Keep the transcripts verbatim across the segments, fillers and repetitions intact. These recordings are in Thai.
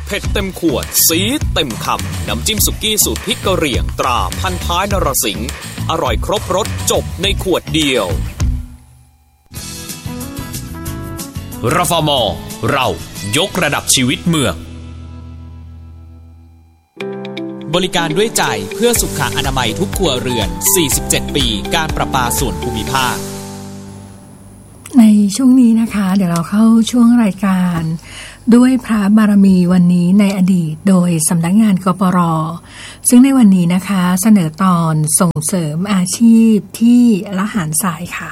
เผ็ดเต็มขวดสีเต็มคำน้ำจิ้มสุกี้สูตรพริกกะเหรี่ยงตราพันท้ายนรสิงห์อร่อยครบรสจบในขวดเดียวรฟม.เรายกระดับชีวิตเมืองบริการด้วยใจเพื่อสุขอนามัยทุกครัวเรือนสี่สิบเจ็ดปีการประปาส่วนภูมิภาคในช่วงนี้นะคะเดี๋ยวเราเข้าช่วงรายการด้วยพระบารมีวันนี้ในอดีตโดยสำนักงานกปร.ซึ่งในวันนี้นะคะเสนอตอนส่งเสริมอาชีพที่ละหารทรายค่ะ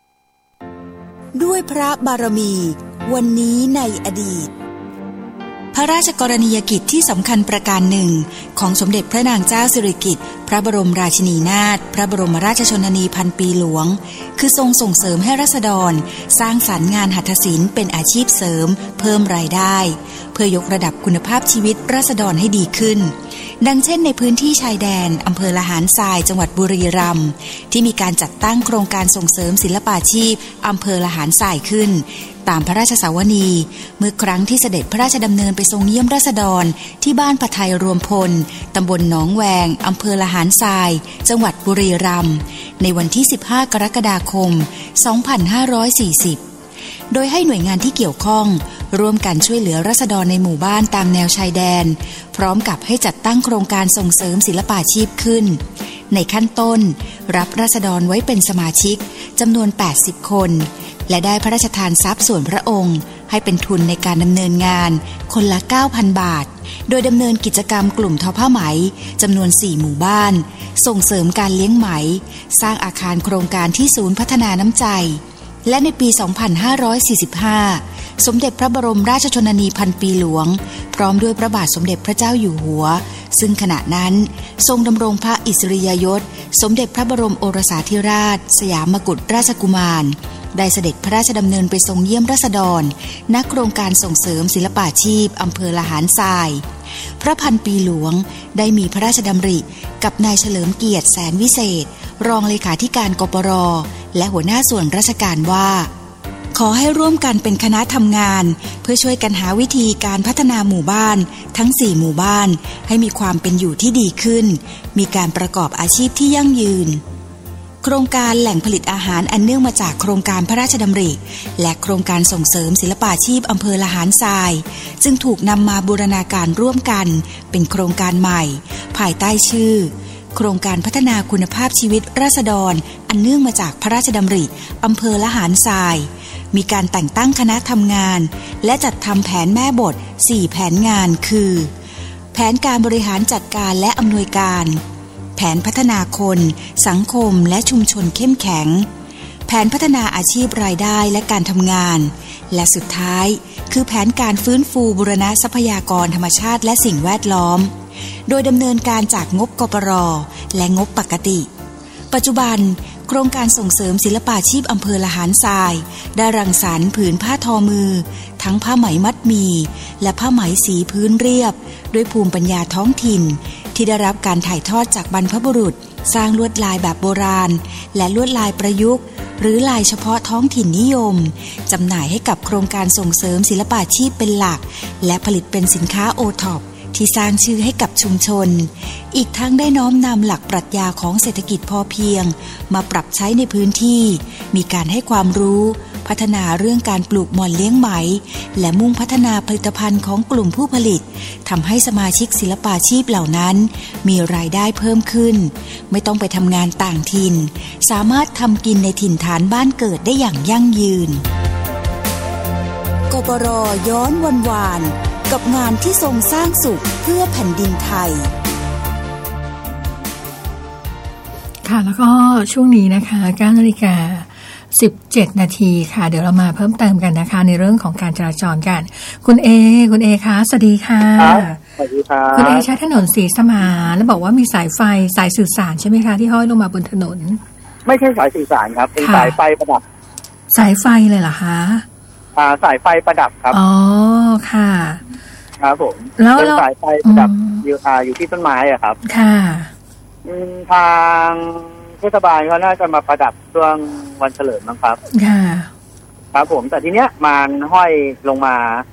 ด้วยพระบารมีวันนี้ในอดีตพระราชกรณียกิจที่สำคัญประการหนึ่งของสมเด็จพระนางเจ้าสิริกิติ์พระบรมราชินีนาถพระบรมราชชนนีพันปีหลวงคือทรงส่งเสริมให้ราษฎรสร้างสรรค์งานหัตถศิลป์เป็นอาชีพเสริมเพิ่มรายได้เพื่อยกระดับคุณภาพชีวิตราษฎรให้ดีขึ้นดังเช่นในพื้นที่ชายแดนอำเภอละหารทรายจังหวัดบุรีรัมย์ที่มีการจัดตั้งโครงการส่งเสริมศิลปาชีพอำเภอละหารทรายขึ้นตามพระราชสาวนีเมื่อครั้งที่เสด็จพระราชดำเนินไปทรงเยี่ยมราษฎรที่บ้านปะไทยรวมพลตำบลหนองแวงอำเภอละหารทรายจังหวัดบุรีรัมย์ในวันที่สิบห้ากรกฎาคมสองพันห้าร้อยสี่สิบโดยให้หน่วยงานที่เกี่ยวข้องร่วมกันช่วยเหลือราษฎรในหมู่บ้านตามแนวชายแดนพร้อมกับให้จัดตั้งโครงการส่งเสริมศิลปาชีพขึ้นในขั้นต้นรับราษฎรไว้เป็นสมาชิกจำนวนแปดสิบคนและได้พระราชทานทรัพย์ส่วนพระองค์ให้เป็นทุนในการดำเนินงานคนละ เก้าพัน บาทโดยดำเนินกิจกรรมกลุ่มทอผ้าไหมจำนวนสี่หมู่บ้านส่งเสริมการเลี้ยงไหมสร้างอาคารโครงการที่ศูนย์พัฒนาน้ำใจและในปี สองพันห้าร้อยสี่สิบห้า สมเด็จพระบรมราชชนนีพันปีหลวงพร้อมด้วยพระบาทสมเด็จพระเจ้าอยู่หัวซึ่งขณะนั้นทรงดำรงพระอิสริยยศสมเด็จพระบรมโอรสาธิราชสยามกุฎราชกุมารได้เสด็จพระราชดำเนินไปทรงเยี่ยมราษฎรณโครงการส่งเสริมศิลปาชีพอำเภอละหารทรายพระพันปีหลวงได้มีพระราชดำริกับนายเฉลิมเกียรติแสนวิเศษรองเลขาธิการกปร.และหัวหน้าส่วนราชการว่าขอให้ร่วมกันเป็นคณะทำงานเพื่อช่วยกันหาวิธีการพัฒนาหมู่บ้านทั้งสี่หมู่บ้านให้มีความเป็นอยู่ที่ดีขึ้นมีการประกอบอาชีพที่ยั่งยืนโครงการแหล่งผลิตอาหารอันเนื่องมาจากโครงการพระราชดำริและโครงการส่งเสริมศิลปาชีพอำเภอละหารทรายจึงถูกนำมาบูรณาการร่วมกันเป็นโครงการใหม่ภายใต้ชื่อโครงการพัฒนาคุณภาพชีวิตราษฎรอันเนื่องมาจากพระราชดำริอำเภอละหารทรายมีการแต่งตั้งคณะทำงานและจัดทำแผนแม่บทสี่แผนงานคือแผนการบริหารจัดการและอำนวยการแผนพัฒนาคนสังคมและชุมชนเข้มแข็งแผนพัฒนาอาชีพรายได้และการทำงานและสุดท้ายคือแผนการฟื้นฟูบูรณะทรัพยากรธรรมชาติและสิ่งแวดล้อมโดยดำเนินการจากงบกปร.และงบปกติปัจจุบันโครงการส่งเสริมศิลปาชีพอำเภอละหารทรายได้รังสรรค์ผืนผ้าทอมือทั้งผ้าไหมมัดหมี่และผ้าไหมสีพื้นเรียบด้วยภูมิปัญญาท้องถิ่นที่ได้รับการถ่ายทอดจากบรรพบุรุษสร้างลวดลายแบบโบราณและลวดลายประยุกต์หรือลายเฉพาะท้องถิ่นนิยมจำหน่ายให้กับโครงการส่งเสริมศิลปาชีพเป็นหลักและผลิตเป็นสินค้าโอท็อปที่สร้างชื่อให้กับชุมชนอีกทั้งได้น้อมนำหลักปรัชญาของเศรษฐกิจพอเพียงมาปรับใช้ในพื้นที่มีการให้ความรู้พัฒนาเรื่องการปลูกหม่อนเลี้ยงไหมและมุ่งพัฒนาผลิตภัณฑ์ของกลุ่มผู้ผลิตทำให้สมาชิกศิลปาชีพเหล่านั้นมีรายได้เพิ่มขึ้นไม่ต้องไปทำงานต่างถิ่นสามารถทำกินในถิ่นฐานบ้านเกิดได้อย่างยั่งยืนกปร.ย้อนวันวานกับงานที่ทรงสร้างสุขเพื่อแผ่นดินไทยค่ะแล้วก็ช่วงนี้นะคะเก้านาฬิกาสิบเจ็ดนาทีค่ะเดี๋ยวเรามาเพิ่มเติมกันนะคะในเรื่องของการจราจรกันคุณเอคุณเอคะสวัสดีค่ะสวัสดีครับคุณเอใช้ถนนศรีสมานแล้วบอกว่ามีสายไฟสายสื่อสารใช่ไหมคะที่ห้อยลงมาบนถนนไม่ใช่สายสื่อสารครับเป็นสายไฟประดับสายไฟเลยเหรอคะอ่าสายไฟประดับครับอ๋อค่ะครับผมแล้วสายไฟประดับอยู่อ่าอยู่ที่ต้นไม้อะครับค่ะทางเทศบาลเขาน่าจะมาประดับช่วงวันเฉลิมมั้งครับค่ะครับผมแต่ทีเนี้ยมันห้อยลงมา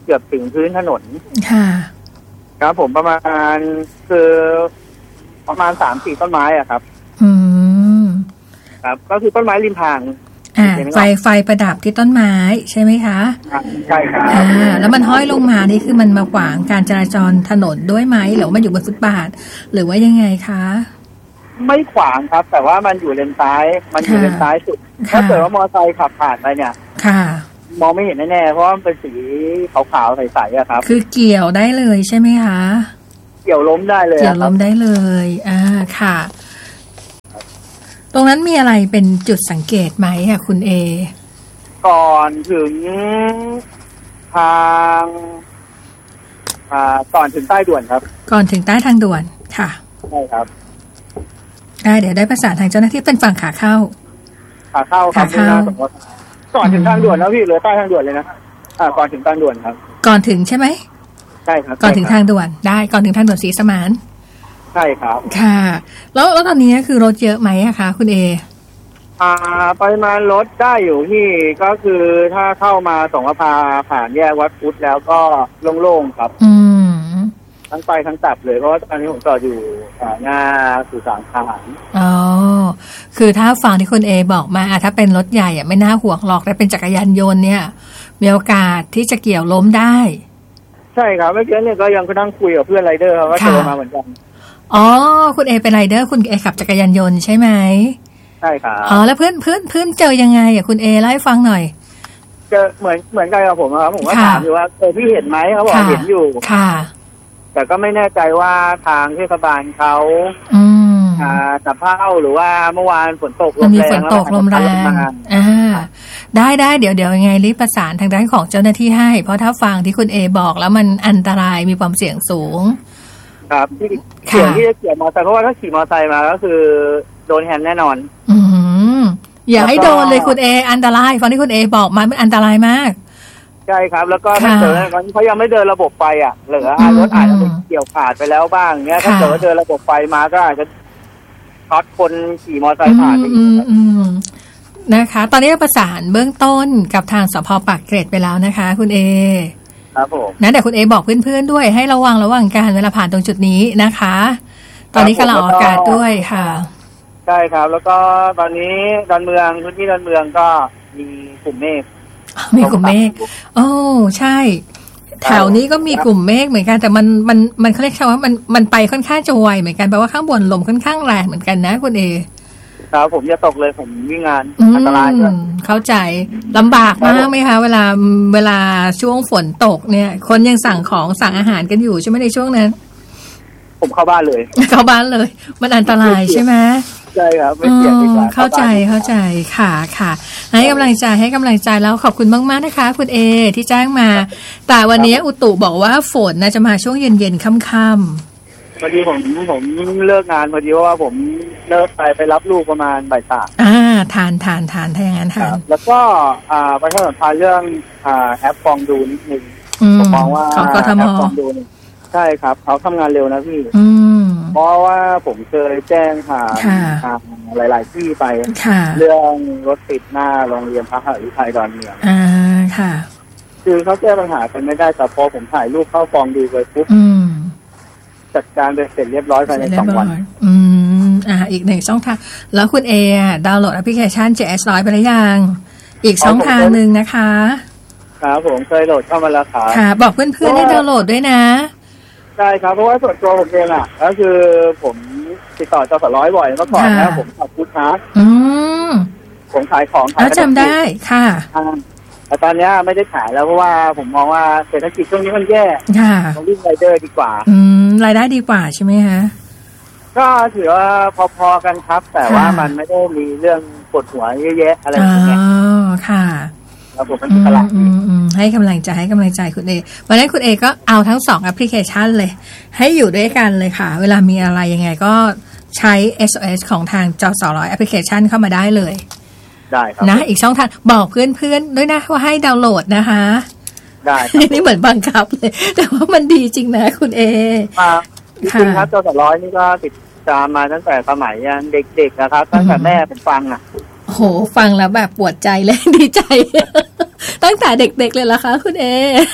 เกือบถึงพื้นถนนค่ะครับผมประมาณคือประมาณสามสี่ต้นไม้อะครับอืมครับก็คือต้นไม้ริมทางอ่าไฟไฟประดับที่ต้นไม้ใช่ไหมคะใช่ครับอ่าแล้วมันห้อยลงมานี่คือมันมาขวางการจราจรถนนด้วยไหมหรือมันอยู่บนฟุตบาทหรือว่ายังไงคะไม่ขวางครับแต่ว่ามันอยู่เลนซ้ายมันอยู่เลนซ้ายสุดถ้าเกิดว่ามอเตอร์ไซค์ขับผ่านไปเนี่ยค่ะมองไม่เห็นแน่ๆเพราะมันเป็นสีขาวๆใสๆอะครับคือเกี่ยวได้เลยใช่ไหมคะเกี่ยวล้มได้เลยเกี่ยวล้มได้เลยอ่าค่ะตรงนั้นมีอะไรเป็นจุดสังเกตไหมค่ะคุณเอก่อนถึงทางอ่าก่อนถึงใต้ด่วนครับก่อนถึงใต้ทางด่วนค่ะใช่ครับได้เดี๋ยวได้ประสานทางเจ้าหน้าที่เป็นฝั่งขาเข้าขาเข้าขาเข้าก่อนถึงทางด่วนแล้วพี่เหลือใต้ทางด่วนเลยนะอ่าก่อนถึงทางด่วนครับก่อนถึงใช่ไหมใช่ครับก่อนถึงทางด่วนได้ก่อนถึงทางด่วนศรีสมานใช่ครับค่ะแล้วแล้วตอนนี้คือรถเยอะไหมอะคะคุณเออ่าปริมาณรถได้อยู่ที่ก็คือถ้าเข้ามาสงขลาผ่านแยกวัดพุทธแล้วก็โล่งๆครับอืมทั้งไปทั้งกลับเลยเพราะว่าตอนนี้ผมจอดอยู่หน้าสุสานทหารอ๋อคือถ้าฟังที่คุณเอบอกมาถ้าเป็นรถใหญ่อะไม่น่าห่วงหรอกแต่เป็นจักรยานยนต์เนี่ยมีโอกาสที่จะเกี่ยวล้มได้ใช่ครับเมื่อกี้เนี่ยก็ยังนั่งคุยกับเพื่อนไรเดอร์เขาก็เจอมาเหมือนกันอ๋อคุณเอเป็นไรเดอร์คุณเอขับจักรยานยนต์ใช่ไหมใช่ครับอ๋อแล้วเพื่อนเพื่อนเพื่อนเจอยังไงอ่ะคุณเอเล่าให้ฟังหน่อยเจอเหมือนเหมือนกันกับผมครับผมก็ถามอยู่ว่าเออพี่เห็นไหมเขาบอกเห็นอยู่ค่ะแต่ก็ไม่แน่ใจว่าทางเทศบาลเขาอืมอ่าจับเผ้าหรือว่าเมื่อวานฝนตกลมแรงมีฝนตกลมแรงอ่าได้ได้เดี๋ยวเดี๋ยวยังไงรีบประสานทางด้านของเจ้าหน้าที่ให้เพราะถ้าฟังที่คุณเอบอกแล้วมันอันตรายมีความเสี่ยงสูงครับที่เสี่ยงที่จะขี่มอเตอร์ไซค์เพราะว่าถ้าขี่มอเตอร์ไซค์มาก็คือโดนแฮนด์แน่นอนอืมอย่าให้โดนเลยคุณเออันตรายฟังที่คุณเอบอกมามันอันตรายมากใช่ครับแล้วก็ถ้าเกิดเขายังไม่เดินระบบไฟอ่ะเหลือรถอาจจะเกี่ยวขาดไปแล้วบ้างเนี้ยถ้าเกิดว่าเดินระบบไฟมาก็อาจจะช็อตคนขี่มอเตอร์ไซค์ผ่านไปนะคะตอนนี้ประสานเบื้องต้นกับทางสภ.ปากเกร็ดไปแล้วนะคะคุณเอครับผมนะเดี๋ยวคุณเอบอกเพื่อนๆด้วยให้ระวังระวังการเวลาผ่านตรงจุดนี้นะคะตอนนี้กำลังออกอากาศด้วยค่ะใช่ครับแล้วก็ตอนนี้ดอนเมืองพื้นที่ดอนเมืองก็มีกลุ่มเมฆมีกลุ่มเมฆโอ้ใช่แถวนี้ก็มีกลุ่มเมฆเหมือนกันแต่มันมันมันเขาเรียกว่ามันมันไปค่อนข้างจะไวเหมือนกันแปลว่าข้างบนลมค่อนข้างแรงเหมือนกันนะคุณเอครับผมจะตกเลยผมวิ่งงานอันตรายเลยเข้าใจลำบากมากไหมคะเวลาเวลาช่วงฝนตกเนี่ยคนยังสั่งของสั่งอาหารกันอยู่ใช่ไหมในช่วงนั้นผมเข้าบ้านเลยเข้าบ้านเลยมันอันตรายใช่ไหมใช่ครับไม่เสี่ยงดีกว่าเข้าใจเข้าใจค่ะค่ะให้กำลังใจให้กำลังใจแล้วขอบคุณมากๆนะคะคุณเอที่แจ้งมาแต่วันนี้อุตุบอกว่าฝนน่าจะมาช่วงเย็นๆค่ำๆพอดีผมผมเลิกงานพอดีเพราะว่าผมเลิกไปไปรับลูกประมาณบ่ายสามอ่าทานทานทานถ้าอย่างนั้นทานแล้วก็อ่าประชาสัมพันธ์เรื่องอ่าแอปฟองดูนิดนึงผมมองว่าแอปฟองดูใช่ครับเขาทำงานเร็วนะพี่เพราะว่าผมเคยแจ้งทางทางหลายๆที่ไปเรื่องรถติดหน้าโรงเรียนพระหฤทัยดอนเมืองอ่าค่ะคือเขาแก้ปัญหากันไม่ได้แต่พอผมถ่ายรูปเข้าฟองดูไปปุ๊บจัดการเสร็จเรียบร้อยภายในสองวันอืมอ่าอีกหนึ่งช่องทางแล้วคุณเอดาวน์โหลดแอปพลิเคชัน เจ เอส หนึ่งร้อยไปหรือยังอีกช่องทางนึงนะคะครับผมเคยโหลดเข้ามาแล้วครับค่ะบอกเพื่อนๆให้ดาวน์โหลดด้วยนะใช่ครับเพราะว่าส่วนตัวผมเองอ่ะก็คือผมติดต่อจสร้อยบ่อยเมื่อก่อนนะผมขับฟู้ดทรัคอืมผมขายของขายจำได้ค่ะแต่ตอนนี้ไม่ได้ขายแล้วเพราะว่าผมมองว่าเศรษฐกิจช่วงนี้มันแย่ต้องวิ่งไรเดอร์ดีกว่าอืมรายได้ดีกว่าใช่ไหมฮะก็ถือว่าพอๆกันครับแต่ว่ามันไม่ได้มีเรื่องปวดหัวเยอะแยะอะไรอย่างเงี้ยอ๋อค่ะแล้วผมมันตลาดให้กำลังใจให้กำลังใจคุณเอวันนี้คุณเอก็เอาทั้งสองแอปพลิเคชันเลยให้อยู่ด้วยกันเลยค่ะเวลามีอะไรยังไงก็ใช้ เอส โอ เอส ของทางจสร้อยแอปพลิเคชันเข้ามาได้เลยได้ครับนะอีกช่องทางบอกเพื่อนๆด้วยนะว่าให้ดาวน์โหลดนะคะได้นี่เหมือนบังคับเลยแต่ว่ามันดีจริงนะคุณเอจริงๆครับจสร้อยนี่ก็ติดตามมาตั้งแต่สมัยยังเด็กๆนะครับตั้งแต่แม่ผมฟังอ่ะโหฟังแล้วแบบปวดใจเลยดีใจตั้งแต่เด็กๆเลยล่ะคะคุณเอ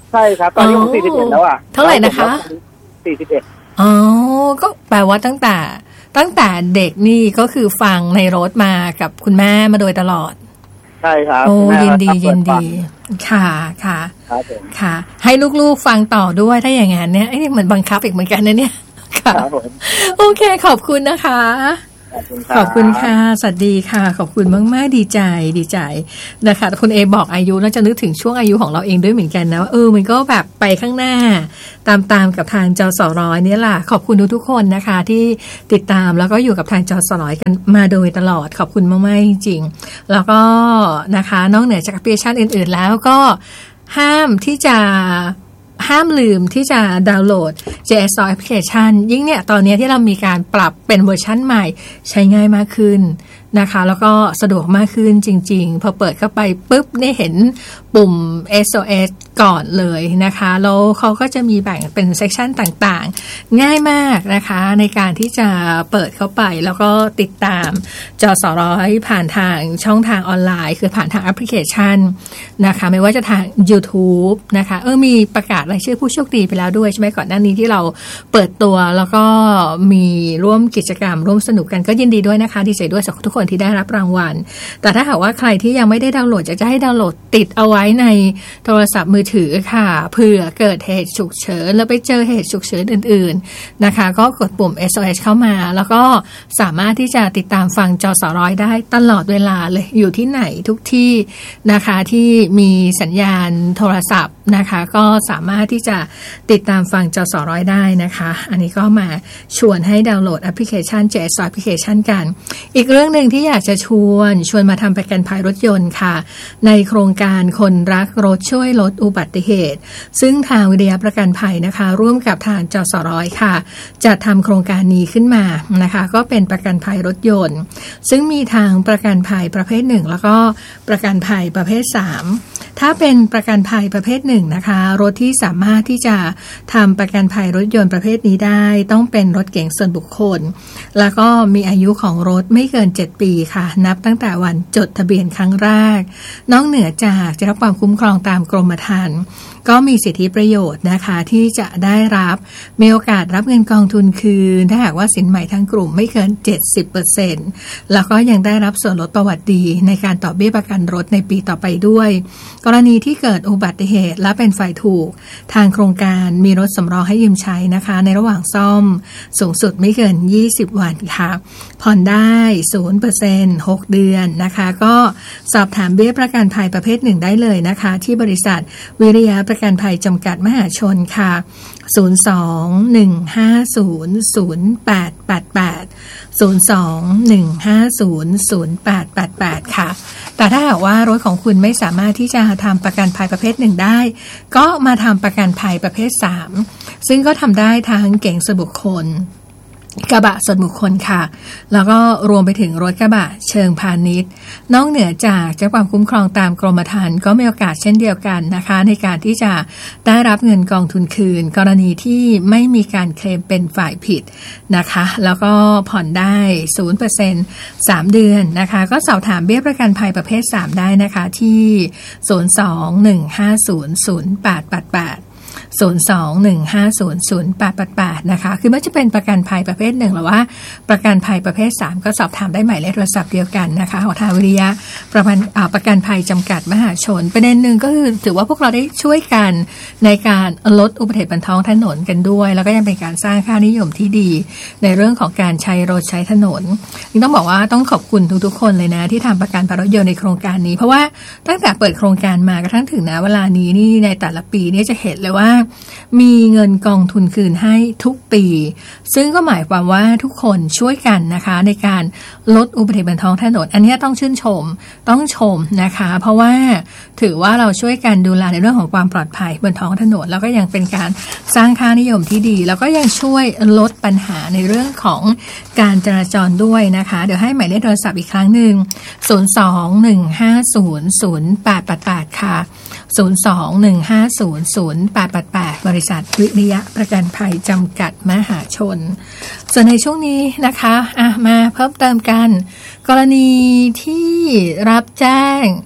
ใช่ครับตอนนี้ผมสี่สิบเอ็ดแล้วอ่ะเท่าไหร่นะคะสี่สิบเอ็ดอ๋อก็แปลว่าตั้งแต่ตั้งแต่เด็กนี่ก็คือฟังในรถมากับคุณแม่มาโดยตลอดใช่ครับโอ้ยินดียินดีค่ะค่ะครับผมค่ะให้ลูกๆฟังต่อด้วยถ้าอย่างงั้นเนี่ยเหมือนบังคับอีกเหมือนกันนะเนี่ยค่ะโอเคขอบคุณนะคะขอบคุณค่ะสวัสดีค่ะขอบคุณมากๆดีใจดีใจนะคะคุณเอบอกอายุแล้วจะนึกถึงช่วงอายุของเราเองด้วยเหมือนกันนะว่าเออมันก็แบบไปข้างหน้าตามๆกับทางจสร้อยนี่แหละขอบคุณทุกๆคนนะคะที่ติดตามแล้วก็อยู่กับทางจสร้อยกันมาโดยตลอดขอบคุณมากๆจริงๆแล้วก็นะคะนอกเหนือจากแอปพลิเคชันอื่นๆแล้วก็ห้ามที่จะห้ามลืมที่จะดาวน์โหลด เจ เอส แอปพลิเคชันยิ่งเนี่ยตอนนี้ที่เรามีการปรับเป็นเวอร์ชันใหม่ใช้ง่ายมากขึ้นนะคะแล้วก็สะดวกมากขึ้นจริงๆพอเปิดเข้าไปปุ๊บได้เห็นปุ่ม เอส โอ เอส ก่อนเลยนะคะแล้วเขาก็จะมีแบ่งเป็นเซกชันต่างๆง่ายมากนะคะในการที่จะเปิดเข้าไปแล้วก็ติดตามจสร้อยผ่านทางช่องทางออนไลน์คือผ่านทางแอปพลิเคชันนะคะไม่ว่าจะทาง YouTube นะคะเออมีประกาศรายชื่อผู้โชคดีไปแล้วด้วยใช่ไหมก่อนหน้านี้ที่เราเปิดตัวแล้วก็มีร่วมกิจกรรมร่วมสนุกกันก็ยินดีด้วยนะคะดีใจด้วยสำหรับทุกคนที่ได้รับรางวัลแต่ถ้าหากว่าใครที่ยังไม่ได้ดาวน์โหลดอยากจะให้ดาวน์โหลดติดเอาไว้ในโทรศัพท์มือถือค่ะเผื่อเกิดเหตุฉุกเฉินแล้วไปเจอเหตุฉุกเฉินอื่นๆนะคะก็กดปุ่ม เอส โอ เอส เข้ามาแล้วก็สามารถที่จะติดตามฟังจสร้อยได้ตลอดเวลาเลยอยู่ที่ไหนทุกที่นะคะที่มีสัญญาณโทรศัพท์นะคะก็สามารถที่จะติดตามฟังจสร้อยได้นะคะอันนี้ก็มาชวนให้ดาวน์โหลดแอปพลิเคชัน เจ เอส แอปพลิเคชันกันอีกเรื่องนึงที่อยากจะชวนชวนมาทำประกันภัยรถยนต์ค่ะในโครงการคนรักรถช่วยลดอุบัติเหตุซึ่งทางวิทยาประกันภัยนะคะร่วมกับทางจสร้อยค่ะจะทำโครงการนี้ขึ้นมานะคะก็เป็นประกันภัยรถยนต์ซึ่งมีทางประกันภัยประเภทหนึ่งแล้วก็ประกันภัยประเภทสามถ้าเป็นประกันภัยประเภทหนึ่งนะคะรถที่สามารถที่จะทำประกันภัยรถยนต์ประเภทนี้ได้ต้องเป็นรถเก๋งส่วนบุคคลแล้วก็มีอายุของรถไม่เกินเจ็ดปีค่ะนับตั้งแต่วันจดทะเบียนครั้งแรกนอกเหนือจากจะรับความคุ้มครองตามกรมธรรม์ก็มีสิทธิประโยชน์นะคะที่จะได้รับมีโอกาสรับเงินกองทุนคืนถ้าหากว่าสินใหม่ทั้งกลุ่มไม่เกิน เจ็ดสิบเปอร์เซ็นต์ แล้วก็ยังได้รับส่วนลดประวัติดีในการต่อเบี้ยประกันรถในปีต่อไปด้วยกรณีที่เกิดอุบัติเหตุและเป็นฝ่ายถูกทางโครงการมีรถสำรองให้ยืมใช้นะคะในระหว่างซ่อมสูงสุดไม่เกินยี่สิบวันค่ะผ่อนได้ ศูนย์เปอร์เซ็นต์ หกเดือนนะคะก็สอบถามเบี้ยประกันภัยประเภทหนึ่งได้เลยนะคะที่บริษัทวิริยะประกันภัยจำกัดมหาชนค่ะศูนย์ สอง หนึ่ง ห้า ศูนย์ ศูนย์ แปด แปด แปด ศูนย์ สอง หนึ่ง ห้า ศูนย์ ศูนย์ แปด แปด แปดค่ะแต่ถ้าหากว่ารถของคุณไม่สามารถที่จะทำประกันภัยประเภทหนึ่งได้ก็มาทำประกันภัยประเภทสามซึ่งก็ทำได้ทั้งเก๋งส่วนบุคคลกระบะส่วนบุคคลค่ะแล้วก็รวมไปถึงรถกระบะเชิงพาณิชย์นอกเหนือจากจะความคุ้มครองตามกรมธรรม์ก็มีโอกาสเช่นเดียวกันนะคะในการที่จะได้รับเงินกองทุนคืนกรณีที่ไม่มีการเคลมเป็นฝ่ายผิดนะคะแล้วก็ผ่อนได้ ศูนย์เปอร์เซ็นต์ สามเดือนนะคะก็สอบถามเบี้ยประกันภัยประเภทสามได้นะคะที่ ศูนย์ สอง หนึ่ง ห้า ศูนย์ ศูนย์ แปด แปด แปดศูนย์ สอง หนึ่ง ห้า ศูนย์ ศูนย์ แปด แปด แปดนะคะคือไม่ว่าจะเป็นประกันภัยประเภทหนึ่งหรือว่าประกันภัยประเภทสามก็สอบถามได้หมายเลขโทรศัพท์เดียวกันนะคะของทางวิริยะประกันประกันภัยจำกัดมหาชนประเด็นหนึ่งก็คือถือว่าพวกเราได้ช่วยกันในการลดอุบัติเหตุบนท้องถนนกันด้วยแล้วก็ยังเป็นการสร้างค่านิยมที่ดีในเรื่องของการใช้รถใช้ถนนต้องบอกว่าต้องขอบคุณทุกๆคนเลยนะที่ทำประกันภัยรถยนต์ในโครงการนี้เพราะว่าตั้งแต่เปิดโครงการมากระทั่งถึงณเวลานี้นี่ในแต่ละปีนี่จะเห็นเลยว่ามีเงินกองทุนคืนให้ทุกปีซึ่งก็หมายความว่าทุกคนช่วยกันนะคะในการลดอุบัติเหตุบนท้องถนนอันนี้ต้องชื่นชมต้องชมนะคะเพราะว่าถือว่าเราช่วยกันดูแลในเรื่องของความปลอดภัยบนท้องถนนแล้วก็ยังเป็นการสร้างค่านิยมที่ดีแล้วก็ยังช่วยลดปัญหาในเรื่องของการจราจรด้วยนะคะเดี๋ยวให้หมายเลขโทรศัพท์อีกครั้งหนึ่งศูนย์ สอง หนึ่ง ห้า ศูนย์ ศูนย์ แปด แปด แปดค่ะศูนย์ สอง หนึ่ง ห้า ศูนย์ ศูนย์ แปด แปด แปดบริษัทวิริยะประกันภัยจำกัดมหาชนส่วนในช่วงนี้นะคะอ่ะมาเพิ่มเติมกันกรณีที่รับแจ้ง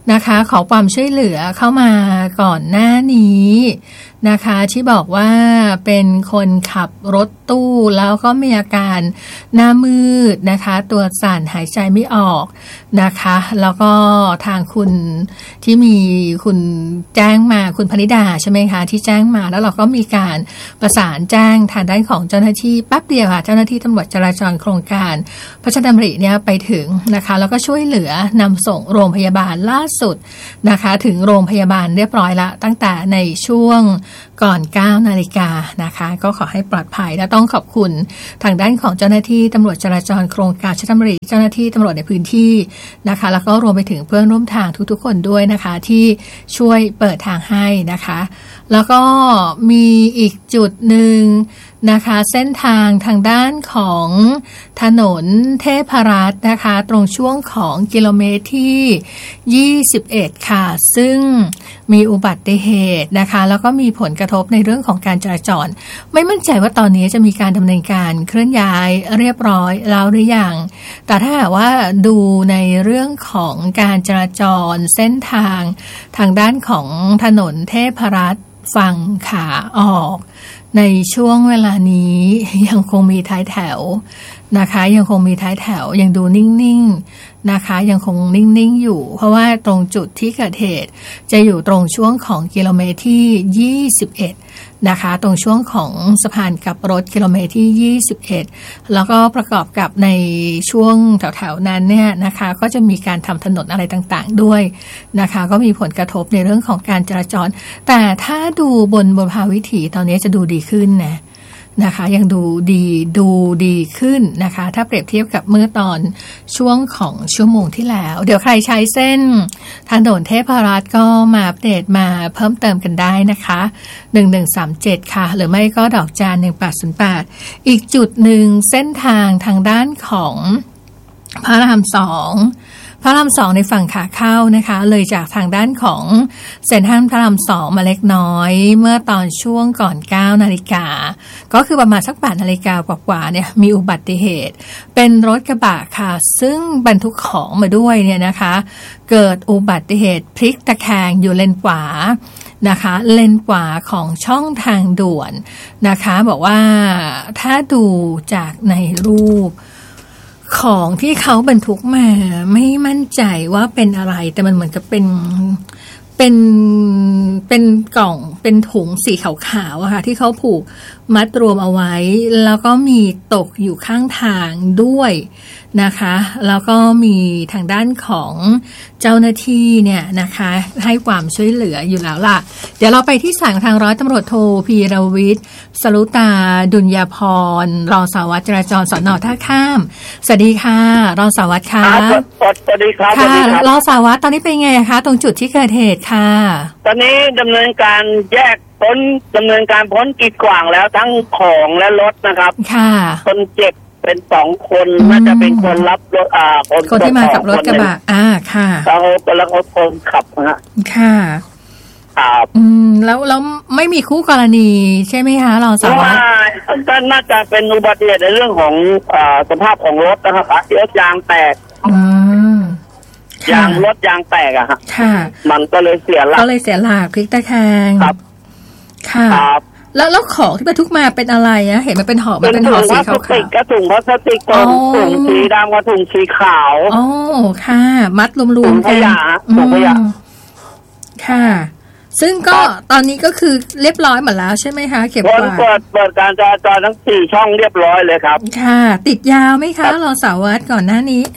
นะคะขอความช่วยเหลือเข้ามาก่อนหน้านี้นะคะที่บอกว่าเป็นคนขับรถตู้แล้วก็มีอาการหน้ามืดนะคะตัวสั่นหายใจไม่ออกนะคะแล้วก็ทางคุณที่มีคุณแจ้งมาคุณพนิดาใช่ไหมคะที่แจ้งมาแล้วเราก็มีการประสานแจ้งทางด้านของเจ้าหน้าที่แป๊บเดียวค่ะเจ้าหน้าที่ตำรวจจราจรโครงการพระราชดำริเนี่ยไปถึงนะคะแล้วก็ช่วยเหลือนำส่งโรงพยาบาลล่าสุดนะคะถึงโรงพยาบาลเรียบร้อยละตั้งแต่ในช่วงก่อนเก้านาฬิกานะคะก็ขอให้ปลอดภัยและต้องขอบคุณทางด้านของเจ้าหน้าที่ตำรวจจราจรโครงการพระราชดำริเจ้าหน้าที่ตำรวจในพื้นที่นะคะแล้วก็รวมไปถึงเพื่อนร่วมทางทุกๆคนด้วยนะคะที่ช่วยเปิดทางให้นะคะแล้วก็มีอีกจุดหนึ่งนะคะเส้นทางทางด้านของถนนเทพรัตน์นะคะตรงช่วงของกิโลเมตรที่ยี่สิบเอ็ดค่ะซึ่งมีอุบัติเหตุนะคะแล้วก็มีผลกระทบในเรื่องของการจราจรไม่มั่นใจว่าตอนนี้จะมีการดำเนินการเคลื่อนย้ายเรียบร้อยแล้วหรือยังแต่ถ้าหากว่าดูในเรื่องของการจราจรเส้นทางทางด้านของถนนเทพรัตน์ฝั่งขาออกในช่วงเวลานี้ยังคงมีท้ายแถวนะคะยังคงมีท้ายแถวยังดูนิ่งๆนะคะยังคงนิ่งๆอยู่เพราะว่าตรงจุดที่เกิดเหตุจะอยู่ตรงช่วงของกิโลเมตรที่ยี่สิบเอ็ดนะคะตรงช่วงของสะพานกลับรถกิโลเมตรที่ยี่สิบเอ็ดแล้วก็ประกอบกับในช่วงแถวๆนั้นเนี่ยนะคะก็จะมีการทำถนนอะไรต่างๆด้วยนะคะก็มีผลกระทบในเรื่องของการจราจรแต่ถ้าดูบนบุรพาวิถีตอนนี้จะดูดีขึ้นนะนะคะยังดูดีดูดีขึ้นนะคะถ้าเปรียบเทียบกับเมื่อตอนช่วงของชั่วโมงที่แล้วเดี๋ยวใครใช้เส้นทางถนนเทพรัตน์ก็มาอัปเดตมาเพิ่มเติมกันได้นะคะหนึ่งหนึ่งสามเจ็ดค่ะหรือไม่ก็ดอกจานหนึ่งแปดศูนย์แปดอีกจุดหนึ่งเส้นทางทางด้านของพระรามสองพระรามสองในฝั่งขาเข้านะคะเลยจากทางด้านของเซ็นทรัลพระรามสองมาเล็กน้อยเมื่อตอนช่วงก่อนเก้านาฬิกาก็คือประมาณสักแปดนาฬิกากว่าๆเนี่ยมีอุบัติเหตุเป็นรถกระบะค่ะซึ่งบรรทุกของมาด้วยเนี่ยนะคะเกิดอุบัติเหตุพลิกตะแคงอยู่เลนขวานะคะเลนขวาของช่องทางด่วนนะคะบอกว่าถ้าดูจากในรูปของที่เขาบรรทุกมาไม่มั่นใจว่าเป็นอะไรแต่มันเหมือนกับเป็นเป็นเป็นกล่องเป็นถุงสีขาวๆอะค่ะที่เขาผูกมัดรวมเอาไว้แล้วก็มีตกอยู่ข้างทางด้วยนะคะแล้วก็มีทางด้านของเจ้าหน้าที่เนี่ยนะคะให้ความช่วยเหลืออยู่แล้วล่ะเดี๋ยวเราไปที่สายทางร้อยตำรวจโทพีรวิทย์สรุตาดุลยพรรองสารวัตรจราจรสน.ท่าข้ามสวัสดีค่ะรองสารวัตรค่ะสวัสดีครับค่ะรองสารวัตรตอนนี้เป็นไงคะตรงจุดที่เกิดเหตุค่ะตอนนี้ดำเนินการแยกพ้นดำเนินการพ้นกีดขวางแล้วทั้งของและรถนะครับค่ะคนเจ็บเป็นสองคนน่าจะเป็นคนรับรถอ่าคนคนที่มากับรถกระบะอ่าค่ะแล้วแล้วคนขับนะค่ะครับอืมแล้วแล้วไม่มีคู่กรณีใช่ไหมคะรองสารวัตรก็น่าจะเป็นอุบัติเหตุในเรื่องของอ่าสภาพของรถนะครับรถยางแตกอืมยางรถยางแตกอะค่ะค่ะมันก็เลยเสียหลักก็เลยเสียหลักพลิกตะแคงครับค่ะครับแล้วแล้วของที่บรรทุกมาเป็นอะไรอะเห็นมันเป็นห่อมันเป็นห่อสีขาวๆกระถุงพลาสติกกระถุงสีดำกระถุงสีขาวอ๋อค่ะมัดรวมๆกันถุงขยะถุงขยะค่ะซึ่งก็ตอนนี้ก็คือเรียบร้อยหมดแล้วใช่ไหมคะเก็บกวาดเปิดเปิดการจราจรทั้งสี่ช่องเรียบร้อยเลยครับค่ะติดยาวไหมคะรอสารวัตรก่อนหน้านี้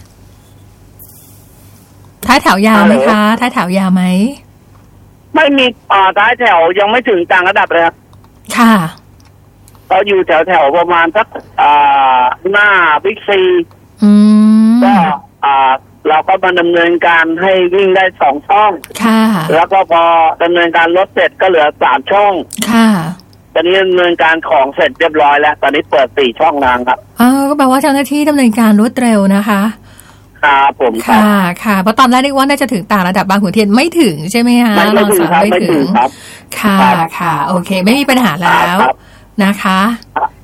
ท้ายแถวยาวไหมคะท้ายแถวยาวไหมไม่มีอ่าท้ายแถวยังไม่ถึงกลางระดับเลยครับค่ะเราอยู่แถวแถวประมาณสักอ่าหน้าบิ๊กซีอืมก็อ่าเราก็มาดำเนินการให้วิ่งได้สองช่องค่ะแล้วก็พอดำเนินการรถเสร็จก็เหลือสามช่องค่ะตอนนี้ดำเนินการของเสร็จเรียบร้อยแล้วตอนนี้เปิดสี่ช่องทางครับเออก็แปลว่าเจ้าหน้าที่ดำเนินการรวดเร็วนะคะครับผมค่ะค่ะเพราะตอนแรกนึกว่าน่าจะถึงต่างระดับบางขุนเทียนไม่ถึงใช่ไหมคะไม่ถึงครับไม่ถึงครับค่ะค่ะโอเคไม่มีปัญหาแล้วนะคะ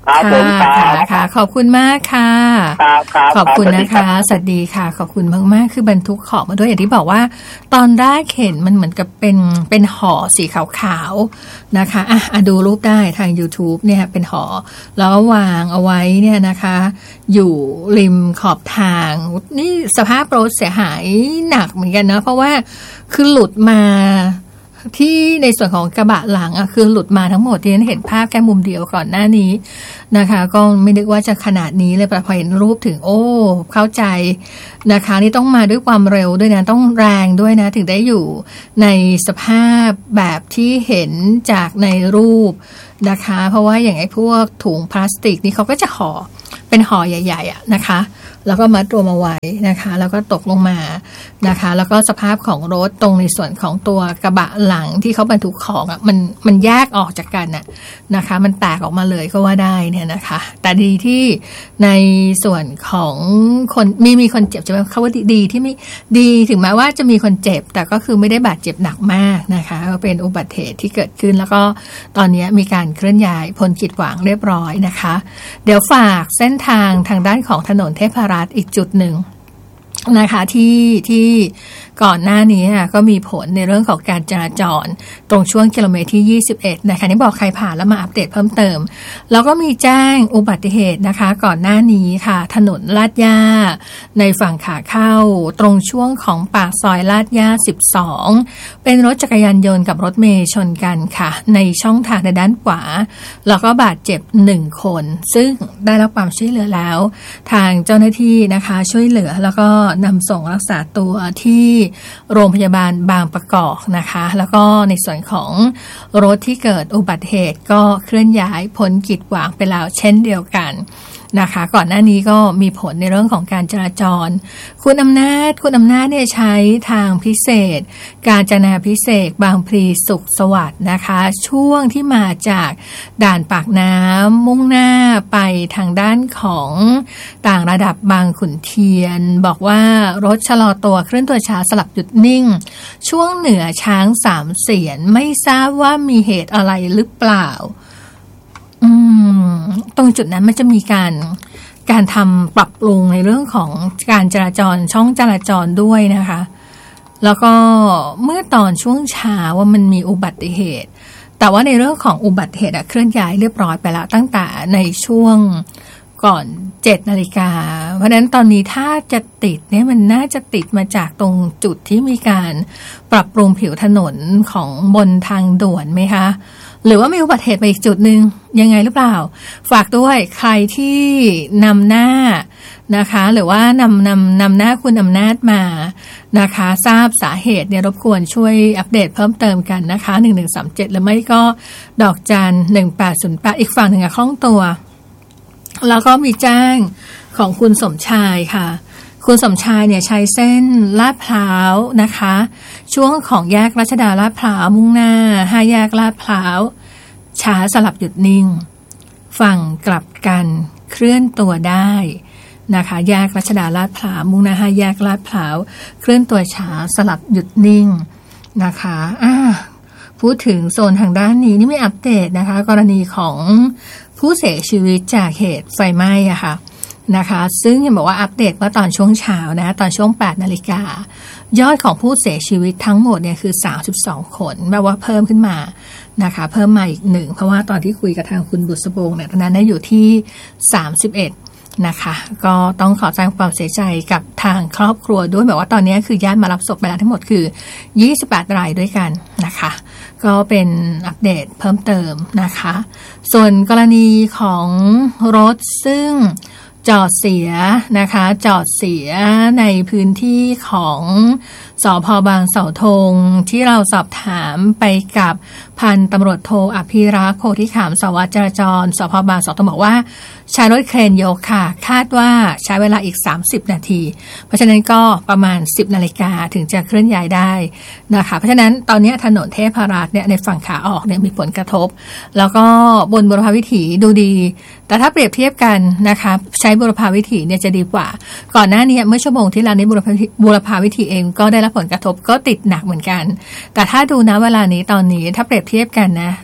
ครับผมครับค่ะขอบคุณมากค่ะครับครับขอบคุณนะคะสวัสดีค่ะขอบคุณมากๆคือบรรทุกของมาด้วยอย่างที่บอกว่าตอนแรกเห็นมันเหมือนกับเป็นเป็นห่อสีขาวๆนะคะอ่ะอ่ะดูรูปได้ทาง YouTube เนี่ยเป็นห่อแล้ววางเอาไว้เนี่ยนะคะอยู่ริมขอบทางนี่สภาพรถเสียหายหนักเหมือนกันนะเพราะว่าคือหลุดมาที่ในส่วนของกระบะหลังอ่ะคือหลุดมาทั้งหมดที่ฉันเห็นภาพแค่มุมเดียวก่อนหน้านี้นะคะก็ไม่นึกว่าจะขนาดนี้เลยพอเห็นรูปถึงโอ้เข้าใจนะคะนี่ต้องมาด้วยความเร็วด้วยนะต้องแรงด้วยนะถึงได้อยู่ในสภาพแบบที่เห็นจากในรูปนะคะเพราะว่าอย่างไอ้พวกถุงพลาสติกนี่เขาก็จะห่อเป็นห่อใหญ่ๆอ่ะนะคะแล้วก็มัดรวมเอาไว้นะคะแล้วก็ตกลงมานะคะแล้วก็สภาพของรถตรงในส่วนของตัวกระบะหลังที่เขาบรรทุกของอ่ะมันมันแยกออกจากกันน่ะนะคะมันแตกออกมาเลยก็ว่าได้เนี่ยนะคะแต่ดีที่ในส่วนของคนมีมีคนเจ็บใช่ไหมเขาว่าดีที่ไม่ดีถึงแม้ว่าจะมีคนเจ็บแต่ก็คือไม่ได้บาดเจ็บหนักมากนะคะก็เป็นอุบัติเหตุที่เกิดขึ้นแล้วก็ตอนนี้มีการเคลื่อนย้ายพ้นกีดขวางเรียบร้อยนะคะเดี๋ยวฝากเส้นทางทางด้านของถนนเทพรัตน์อีกจุดหนึ่งนะคะที่ที่ก่อนหน้านี้ก็มีผลในเรื่องของการจราจรตรงช่วงกิโลเมตรที่ยี่สิบเอ็ดนะคะนี่บอกใครผ่านแล้วมาอัปเดตเพิ่มเติมแล้วก็มีแจ้งอุบัติเหตุนะคะก่อนหน้านี้ค่ะถนนลาดย่าในฝั่งขาเข้าตรงช่วงของปากซอยลาดย่าสิบสองเป็นรถจักรยานยนต์กับรถเมล์ชนกันค่ะในช่องทางในด้านขวาแล้วก็บาดเจ็บหนึ่งคนซึ่งได้รับความช่วยเหลือแล้วทางเจ้าหน้าที่นะคะช่วยเหลือแล้วก็นำส่งรักษาตัวที่โรงพยาบาลบางประกอบนะคะแล้วก็ในส่วนของรถที่เกิดอุบัติเหตุก็เคลื่อนย้ายพ้นกีดขวางไปแล้วเช่นเดียวกันนะคะก่อนหน้านี้ก็มีผลในเรื่องของการจราจรคุณอำนาจคุณอำนาจเนี่ยใช้ทางพิเศษกาญจนาพิเศษบางพลีสุขสวัสดิ์นะคะช่วงที่มาจากด่านปากน้ำมุ่งหน้าไปทางด้านของต่างระดับบางขุนเทียนบอกว่ารถชะลอตัวเคลื่อนตัวช้าสลับหยุดนิ่งช่วงเหนือช้างสามเสียนไม่ทราบว่ามีเหตุอะไรหรือเปล่าอืมตรงจุดนั้นมันจะมีการการทำปรับปรุงในเรื่องของการจราจรช่องจราจรด้วยนะคะแล้วก็เมื่อตอนช่วงเช้าว่ามันมีอุบัติเหตุแต่ว่าในเรื่องของอุบัติเหตุเคลื่อนย้ายเรียบร้อยไปแล้วตั้งแต่ในช่วงก่อนเจ็ดนาฬิกาเพราะฉะนั้นตอนนี้ถ้าจะติดเนี่ยมันน่าจะติดมาจากตรงจุดที่มีการปรับปรุงผิวถนนของบนทางด่วนไหมคะหรือว่ามีอุบัติเหตุไปอีกจุดหนึ่งยังไงหรือเปล่าฝากด้วยใครที่นำหน้านะคะหรือว่านำนำนำหน้าคุณอำนาจมานะคะทราบสาเหตุเนี่ยรบกวนช่วยอัปเดตเพิ่มเติมกันนะคะหนึ่งหนึ่งสามเจ็ดหรือไม่ก็ดอกจันหนึ่งแปดศูนย์แปดอีกฝั่งหนึ่งอะคล่องตัวแล้วก็มีแจ้งของคุณสมชายค่ะคุณสมชายเนี่ยใช้เส้นลาดพร้าวนะคะช่วงของแยกรัชดาลาดพร้าวมุ่งหน้าห้าแยกลาดพร้าวช้าสลับหยุดนิ่งฝั่งกลับกันเคลื่อนตัวได้นะคะแยกรัชดาลาดพร้าวมุ่งหน้าห้าแยกลาดพร้าวเคลื่อนตัวช้าสลับหยุดนิ่งนะคะอ่าพูดถึงโซนทางด้านนี้นี่ไม่อัปเดตนะคะกรณีของผู้เสียชีวิตจากเหตุไฟไหม้อะค่ะนะคะซึ่งเห็นบอกว่าอัปเดตว่าตอนช่วงเช้านะตอนช่วงแปดนาฬิกายอดของผู้เสียชีวิตทั้งหมดเนี่ยคือสามสิบสองคนแปลว่าเพิ่มขึ้นมานะคะเพิ่มมาอีกหนึ่งเพราะว่าตอนที่คุยกับทางคุณบุษบงเนี่ยตอนนั้นได้อยู่ที่สามสิบเอ็ดนะคะก็ต้องขอแสดงความเสียใจกับทางครอบครัวด้วยแบบว่าตอนนี้คือญาติมารับศพไปแล้วทั้งหมดคือยี่สิบแปดรายด้วยกันนะคะก็เป็นอัปเดตเพิ่มเติมนะคะส่วนกรณีของรถซึ่งจอดเสียนะคะจอดเสียในพื้นที่ของสภ.บางเสาธงที่เราสอบถามไปกับพันตำรวจโทอภิรักษ์โพธิขามสารวัตรจราจรสภ.บางเสาธงบอกว่าใช้รถเครนยกค่ะคาดว่าใช้เวลาอีกสามสิบนาทีเพราะฉะนั้นก็ประมาณสิบนาฬิกาถึงจะเคลื่อนย้ายได้นะคะเพราะฉะนั้นตอนนี้ถนนเทพรัตน์เนี่ยในฝั่งขาออกเนี่ยมีผลกระทบแล้วก็บนบุรพาวิถีดูดีแต่ถ้าเปรียบเทียบกันนะคะใช้บุรพาวิถีเนี่ยจะดีกว่าก่อนหน้านี้เมื่อชั่วโมงที่แล้วนี้บุรพาบุรพาวิถีเองก็ได้รับผลกระทบก็ติดหนักเหมือนกันแต่ถ้าดูนะเวลานี้ตอนนี้ถ้าเปรียบเทียบกันนะ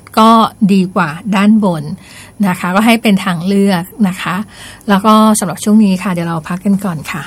ก็ดีกว่าด้านบนนะคะก็ให้เป็นทางเลือกนะคะแล้วก็สำหรับช่วงนี้ค่ะเดี๋ยวเราพักกันก่อนค่ะ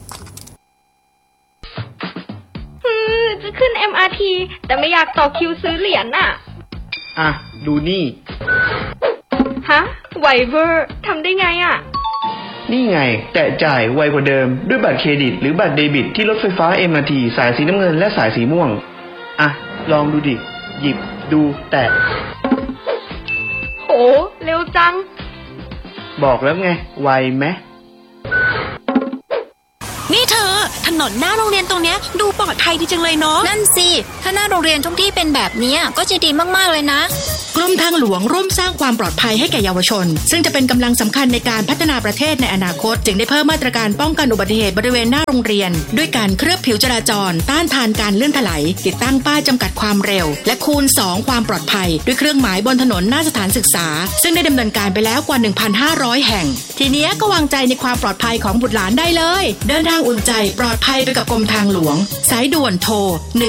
จะขึ้น เอ็ม อาร์ ที แต่ไม่อยากต่อคิวซื้อเหรียญน่ะอ่ะดูนี่ฮะไวเวอร์ทำได้ไงอ่ะนี่ไงแตะจ่ายไวกว่าเดิมด้วยบัตรเครดิตหรือบัตรเดบิตที่รถไฟฟ้า เอ็ม อาร์ ที สายสีน้ำเงินและสายสีม่วงอ่ะลองดูดิหยิบดูแตะโหเร็วจังบอกแล้วไงไวไหมนี่เธอถนนหน้าโรงเรียนตรงเนี้ยดูปลอดภัยดีจังเลยเนาะนั่นสิถ้าหน้าโรงเรียนทุกที่เป็นแบบนี้ก็จะดีมากๆเลยนะกรมทางหลวงร่วมสร้างความปลอดภัยให้แก่เยาวชนซึ่งจะเป็นกำลังสำคัญในการพัฒนาประเทศในอนาคตจึงได้เพิ่มมาตรการป้องกันอุบัติเหตุบริเวณหน้าโรงเรียนด้วยการเคลือบผิวจราจรต้านทานการเลื่อนถลายติดตั้งป้ายจำกัดความเร็วและคูณสองความปลอดภัยด้วยเครื่องหมายบนถนนหน้าสถานศึกษาซึ่งได้ดำเนินการไปแล้วกว่า หนึ่งพันห้าร้อย แห่งทีนี้ก็วางใจในความปลอดภัยของบุตรหลานได้เลยเดินทางอุ่นใจปลอดภัยไปกับกรมทางหลวงสายด่วนโทรหนึ่ง